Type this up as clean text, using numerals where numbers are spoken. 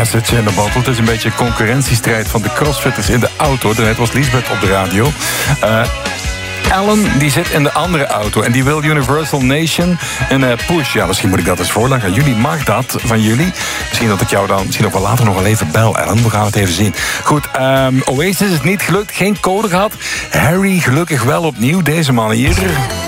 Message in the Bottle. Het is een beetje een concurrentiestrijd van de crossfitters in de auto. Daarnet was Liesbeth op de radio. Alan die zit in de andere auto en die wil Universal Nation en Push. Ja, misschien moet ik dat eens voorleggen. Jullie mag dat van jullie. Misschien dat ik jou dan misschien ook wel later nog wel even bel, Alan. We gaan het even zien. Goed, Oasis is niet gelukt. Geen code gehad. Harry gelukkig wel opnieuw. Deze man hier.